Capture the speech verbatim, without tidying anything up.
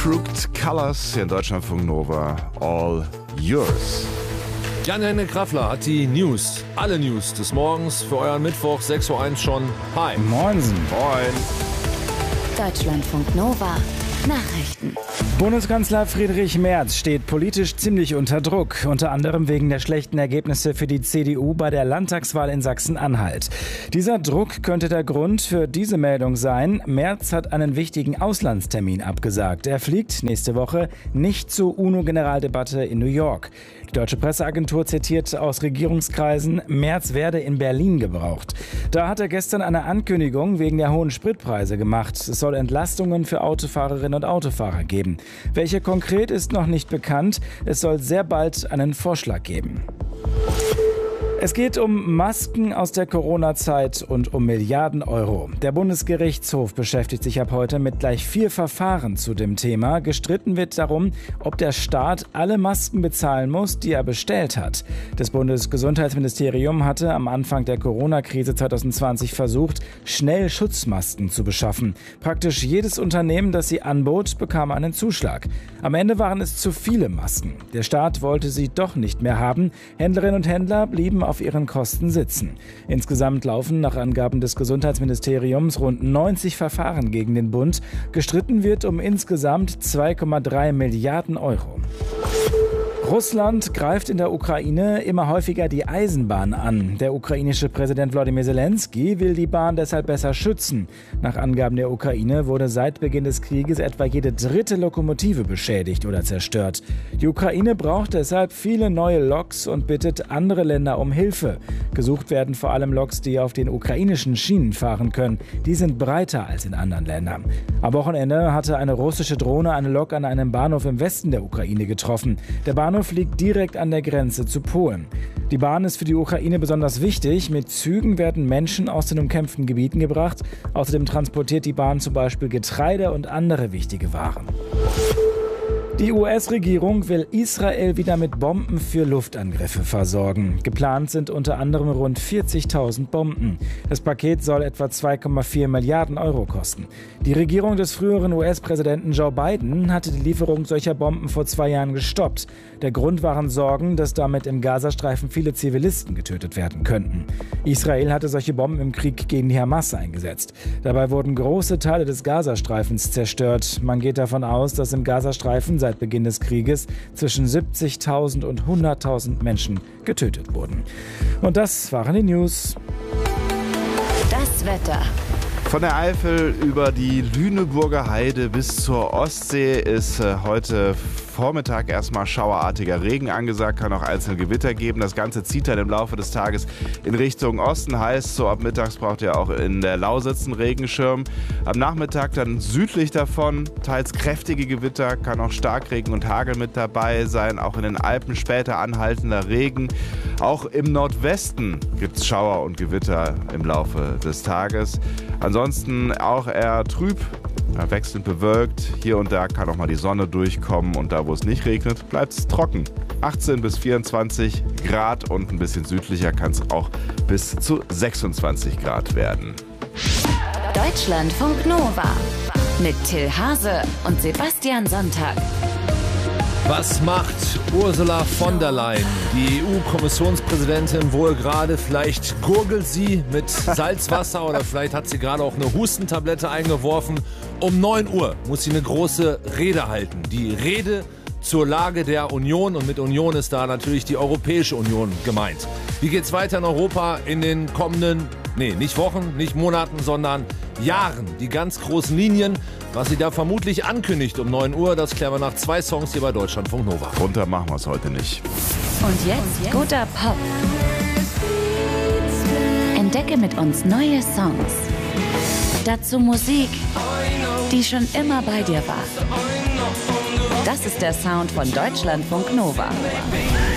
Crooked Colors hier in Deutschlandfunk Nova. All yours. Jan-Henrik Raffler hat die News, alle News des Morgens für euren Mittwoch sechs Uhr eins schon. Hi. Moinsen. Moin. Deutschlandfunk Nova. Nachrichten. Bundeskanzler Friedrich Merz steht politisch ziemlich unter Druck, unter anderem wegen der schlechten Ergebnisse für die C D U bei der Landtagswahl in Sachsen-Anhalt. Dieser Druck könnte der Grund für diese Meldung sein. Merz hat einen wichtigen Auslandstermin abgesagt. Er fliegt nächste Woche nicht zur UNO-Generaldebatte in New York. Die deutsche Presseagentur zitiert aus Regierungskreisen, Merz werde in Berlin gebraucht. Da hat er gestern eine Ankündigung wegen der hohen Spritpreise gemacht. Es soll Entlastungen für Autofahrerinnen und Autofahrer geben. Welche konkret ist noch nicht bekannt. Es soll sehr bald einen Vorschlag geben. Es geht um Masken aus der Corona-Zeit und um Milliarden Euro. Der Bundesgerichtshof beschäftigt sich ab heute mit gleich vier Verfahren zu dem Thema. Gestritten wird darum, ob der Staat alle Masken bezahlen muss, die er bestellt hat. Das Bundesgesundheitsministerium hatte am Anfang der Corona-Krise zwanzig zwanzig versucht, schnell Schutzmasken zu beschaffen. Praktisch jedes Unternehmen, das sie anbot, bekam einen Zuschlag. Am Ende waren es zu viele Masken. Der Staat wollte sie doch nicht mehr haben. Händlerinnen und Händler blieben auf ihren Kosten sitzen. Insgesamt laufen nach Angaben des Gesundheitsministeriums rund neunzig Verfahren gegen den Bund. Gestritten wird um insgesamt zwei Komma drei Milliarden Euro. Russland greift in der Ukraine immer häufiger die Eisenbahn an. Der ukrainische Präsident Wladimir Zelensky will die Bahn deshalb besser schützen. Nach Angaben der Ukraine wurde seit Beginn des Krieges etwa jede dritte Lokomotive beschädigt oder zerstört. Die Ukraine braucht deshalb viele neue Loks und bittet andere Länder um Hilfe. Gesucht werden vor allem Loks, die auf den ukrainischen Schienen fahren können. Die sind breiter als in anderen Ländern. Am Wochenende hatte eine russische Drohne eine Lok an einem Bahnhof im Westen der Ukraine getroffen. Der Bahnhof liegt direkt an der Grenze zu Polen. Die Bahn ist für die Ukraine besonders wichtig. Mit Zügen werden Menschen aus den umkämpften Gebieten gebracht. Außerdem transportiert die Bahn zum Beispiel Getreide und andere wichtige Waren. Die U S-Regierung will Israel wieder mit Bomben für Luftangriffe versorgen. Geplant sind unter anderem rund vierzigtausend Bomben. Das Paket soll etwa zwei Komma vier Milliarden Euro kosten. Die Regierung des früheren U S-Präsidenten Joe Biden hatte die Lieferung solcher Bomben vor zwei Jahren gestoppt. Der Grund waren Sorgen, dass damit im Gazastreifen viele Zivilisten getötet werden könnten. Israel hatte solche Bomben im Krieg gegen die Hamas eingesetzt. Dabei wurden große Teile des Gazastreifens zerstört. Man geht davon aus, dass im Gazastreifen seit Beginn des Krieges zwischen siebzigtausend und hunderttausend Menschen getötet wurden. Und das waren die News. Das Wetter. Von der Eifel über die Lüneburger Heide bis zur Ostsee ist äh, heute Vormittag erstmal schauerartiger Regen angesagt, kann auch einzelne Gewitter geben. Das Ganze zieht dann im Laufe des Tages in Richtung Osten. Heißt, so ab mittags braucht ihr auch in der Lausitz einen Regenschirm. Am Nachmittag dann südlich davon teils kräftige Gewitter, kann auch Starkregen und Hagel mit dabei sein. Auch in den Alpen später anhaltender Regen. Auch im Nordwesten gibt es Schauer und Gewitter im Laufe des Tages. Ansonsten auch eher trüb, wechselnd bewölkt. Hier und da kann auch mal die Sonne durchkommen und da, wo es nicht regnet, bleibt es trocken. achtzehn bis vierundzwanzig Grad und ein bisschen südlicher kann es auch bis zu sechsundzwanzig Grad werden. Deutschlandfunk Nova mit Till Hase und Sebastian Sonntag. Was macht Ursula von der Leyen, die E U-Kommissionspräsidentin, wohl gerade? Vielleicht gurgelt sie mit Salzwasser oder vielleicht hat sie gerade auch eine Hustentablette eingeworfen. Um neun Uhr muss sie eine große Rede halten. Die Rede zur Lage der Union, und mit Union ist da natürlich die Europäische Union gemeint. Wie geht's weiter in Europa in den kommenden, nee, nicht Wochen, nicht Monaten, sondern Jahren? Die ganz großen Linien, was sie da vermutlich ankündigt um neun Uhr, das klären wir nach zwei Songs hier bei Deutschlandfunk Nova. Runter machen wir es heute nicht. Und jetzt guter Pop. Entdecke mit uns neue Songs. Dazu Musik, die schon immer bei dir war. Das ist der Sound von Deutschlandfunk Nova.